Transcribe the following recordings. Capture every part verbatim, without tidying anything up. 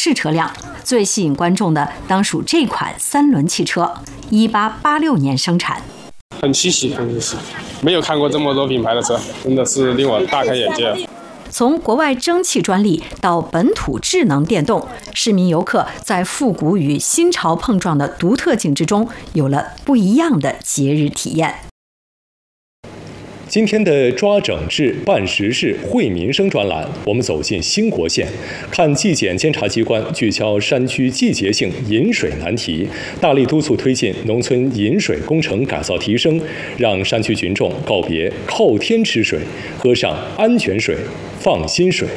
式车辆，最吸引观众的当属这款三轮汽车，一八八六年生产。 很稀奇，很稀奇，没有看过这么多品牌的车，真的是令我大开眼界。 从国外蒸汽专利到本土智能电动，市民游客在复古与新潮碰撞的独特景致中，有了不一样的节日体验。 今天的抓整治办实事惠民生专栏，我们走进兴国县，看纪检监察机关聚焦山区季节性饮水难题，大力督促推进农村饮水工程改造提升，让山区群众告别靠天吃水，喝上安全水、放心水。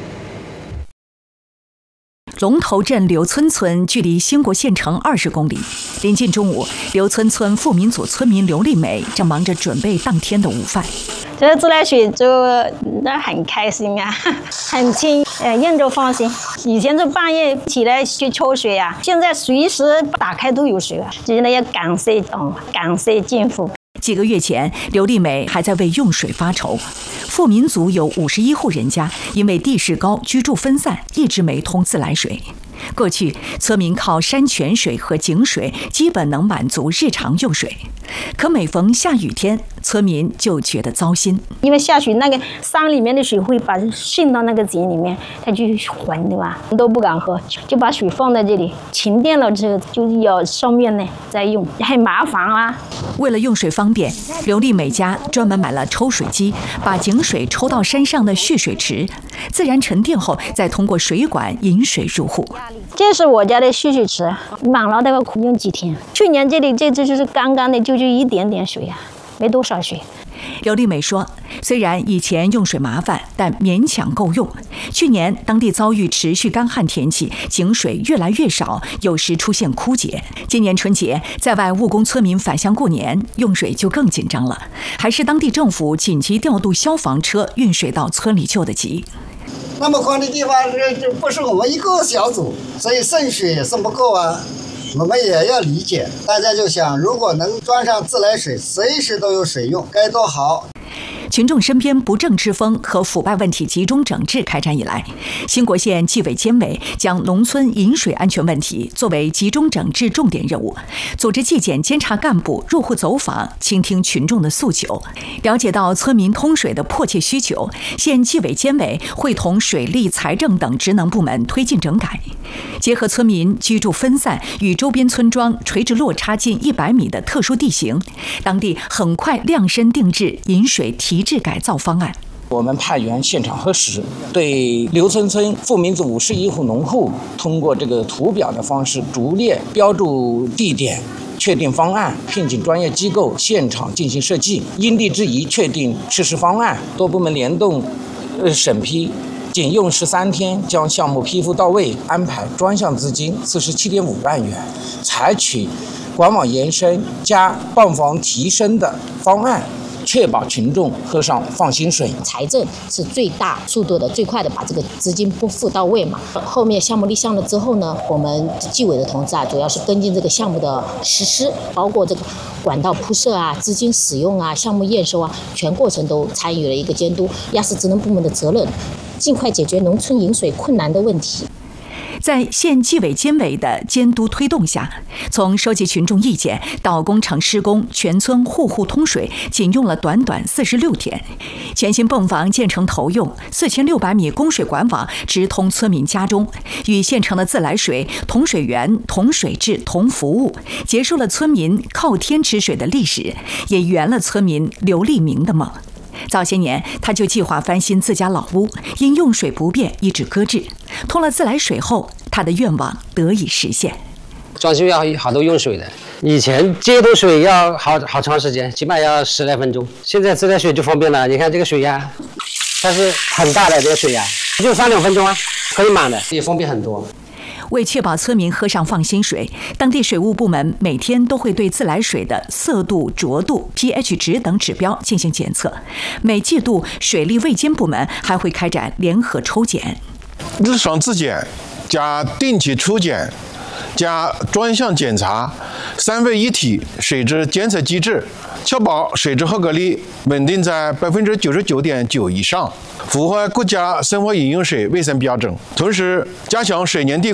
龙头镇刘村村距离兴国县城二十公里。临近中午，刘村村富民组村民刘丽美正忙着准备当天的午饭。 这个自来水就那很开心啊，很清，呃，用着放心。以前就半夜起来去抽水啊，现在随时打开都有水啊，真的要感谢哦，感谢政府。 几个月前，刘丽美还在为用水发愁。富民组有五十一户人家，因为地势高、居住分散，一直没通自来水。过去，村民靠山泉水和井水基本能满足日常用水，可每逢下雨天，村民就觉得糟心。 因为下雪，那个山里面的水会把渗到那个井里面，它就浑，对吧？都不敢喝，就把水放在这里，停电了之后就要上面呢再用，很麻烦啊。 为了用水方便，刘丽美家专门买了抽水机，把井水抽到山上的蓄水池，自然沉淀后，再通过水管引水入户。 这是我家的蓄水池，满了大概用几天。去年这里这次就是干干的，就就一点点水啊，没多少水。 刘丽美说，虽然以前用水麻烦，但勉强够用。去年当地遭遇持续干旱天气，井水越来越少，有时出现枯竭。今年春节，在外务工村民返乡过年，用水就更紧张了，还是当地政府紧急调度消防车运水到村里救得急。 那么宽的地方，这这不是我们一个小组，所以送水也送不够啊。我们也要理解，大家就想，如果能装上自来水，随时都有水用，该多好。 群众身边不正之风和腐败问题集中整治开展以来，兴国县纪委监委将农村饮水安全问题作为集中整治重点任务，组织纪检监察干部入户走访，倾听群众的诉求，了解到村民通水的迫切需求。县纪委监委会同水利、财政等职能部门推进整改，结合村民居住分散与周边村庄垂直落差近一百米的特殊地形，当地很快量身定制饮水提质改造方案。 我们派员现场核实，对刘村村富民组五十一户农户，通过这个图表的方式逐列标注地点，确定方案，聘请专业机构现场进行设计，因地制宜确定实施方案，多部门联动呃审批，仅用十三天将项目批复到位，安排专项资金四十七点五万元，采取管网延伸加泵房提升的方案，确保群众喝上放心水。 财政是最大速度的、最快的把这个资金拨付到位嘛。后面项目立项了之后呢，我们纪委的同志啊，主要是跟进这个项目的实施，包括这个管道铺设啊、资金使用啊、项目验收啊，全过程都参与了一个监督，压实职能部门的责任，尽快解决农村饮水困难的问题。 在县纪委监委的监督推动下，从收集群众意见到工程施工，全村户户通水，仅用了短短四十六天。全新泵房建成投用，四千六百米供水管网直通村民家中，与县城的自来水同水源、同水质、同服务，结束了村民靠天吃水的历史，也圆了村民刘立明的梦。早些年，他就计划翻新自家老屋，因用水不便一直搁置。通了自来水后，他的愿望得以实现。 装修要好多用水的，以前接头水要好好长时间，起码要十来分钟。现在自来水就方便了，你看这个水压，它是很大的这个水压，就三两分钟啊，可以满的，也方便很多。 为确保村民喝上放心水，当地水务部门每天都会对自来水的色度、浊度、pH 值等指标进行检测。每季度，水利卫监部门还会开展联合抽检。 日常自检加定期抽检加专项检查，三位一体水质监测机制，确保水质合格率稳定在百分之九十九点九以上，符合国家生活饮用水卫生标准。同时，加强水源地